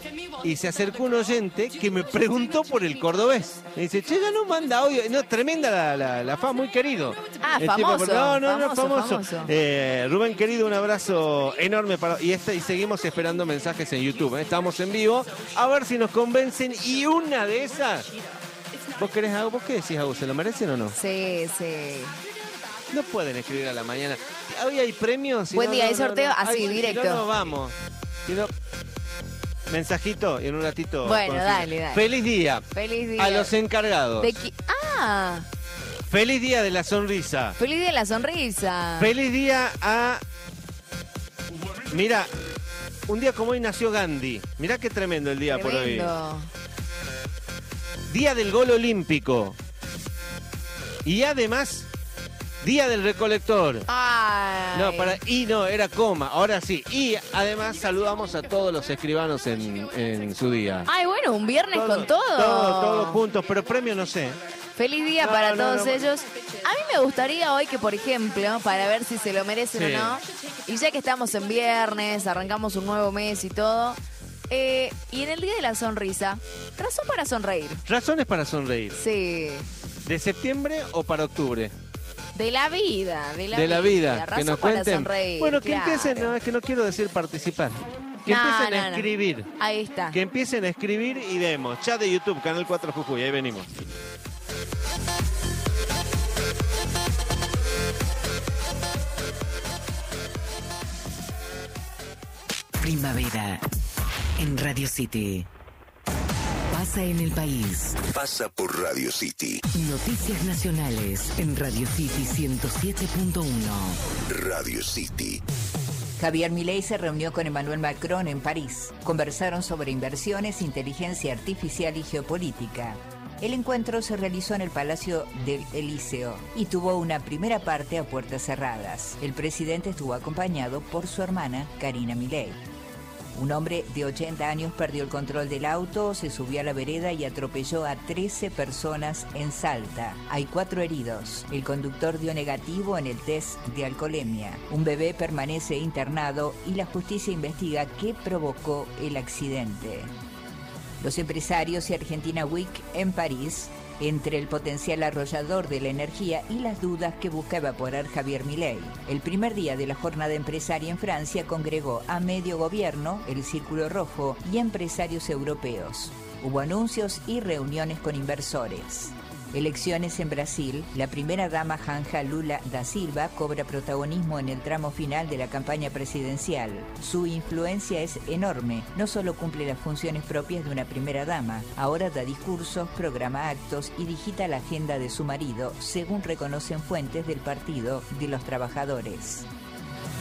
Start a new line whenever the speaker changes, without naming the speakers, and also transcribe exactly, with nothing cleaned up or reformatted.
y se acercó un oyente que me preguntó por el cordobés. Me dice, che, ya no manda audio. No, tremenda la, la, la fama, muy querido.
Ah,
El
famoso.
tipo, no, no, no,
famoso,
famoso.
famoso.
Eh, Rubén, querido, un abrazo enorme para... Y, este, y seguimos esperando mensajes en YouTube. ¿eh? Estamos en vivo. A ver si nos convencen. Y una de esas... ¿Vos querés algo? ¿Vos qué decís, Agus? ¿Se lo merecen o no?
Sí, sí.
No pueden escribir a la mañana. Hoy hay premios. Si
Buen
no,
día,
no,
hay
no,
sorteo
no.
así,
Ay,
directo.
Si no, nos vamos. Si no... Mensajito y en un ratito.
Bueno,
consigo.
dale, dale.
Feliz día.
Feliz día.
A los encargados.
De qui- ah,
Feliz día de la sonrisa.
feliz día de la sonrisa.
Feliz día a... Mira, un día como hoy nació Gandhi. Mirá qué tremendo el día
Tremendo.
por hoy. Día del gol olímpico. Y además, día del recolector.
Ay.
No, para, y no, era coma, ahora sí. Y además saludamos a todos los escribanos en, en su día.
Ay, bueno, un viernes con todo.
Todos, todos juntos, pero premio no sé.
Feliz día
No,
para
no,
todos
no.
ellos. A mí me gustaría hoy que, por ejemplo, para ver si se lo merecen
Sí.
o no, y ya que estamos en viernes, arrancamos un nuevo mes y todo, eh, y en el Día de la Sonrisa, razón para sonreír.
Razones para sonreír.
Sí,
¿De septiembre o para octubre?
de la vida, de la
de
vida.
la vida,
razón
que nos
para
cuenten.
sonreír,
Bueno, que
claro.
empiecen, no, es que no quiero decir participar. Que
No,
empiecen a
no, no.
escribir.
Ahí está.
Que empiecen a escribir y vemos. Chat de YouTube, Canal cuatro Jujuy, ahí venimos.
Primavera en Radio City. Pasa en el país.
Pasa por Radio City.
Noticias nacionales en Radio City ciento siete punto uno.
Radio City.
Javier Milei se reunió con Emmanuel Macron en París. Conversaron sobre inversiones, inteligencia artificial y geopolítica. El encuentro se realizó en el Palacio del Elíseo y tuvo una primera parte a puertas cerradas. El presidente estuvo acompañado por su hermana, Karina Milei. Un hombre de ochenta años perdió el control del auto, se subió a la vereda y atropelló a trece personas en Salta. Hay cuatro heridos. El conductor dio negativo en el test de alcoholemia. Un bebé permanece internado y la justicia investiga qué provocó el accidente. Los empresarios y Argentina Week en París, entre el potencial arrollador de la energía y las dudas que busca evaporar Javier Milei. El primer día de la jornada empresaria en Francia congregó a medio gobierno, el Círculo Rojo y empresarios europeos. Hubo anuncios y reuniones con inversores. Elecciones en Brasil, la primera dama Janja Lula da Silva cobra protagonismo en el tramo final de la campaña presidencial. Su influencia es enorme, no solo cumple las funciones propias de una primera dama, ahora da discursos, programa actos y digita la agenda de su marido, según reconocen fuentes del Partido de los Trabajadores.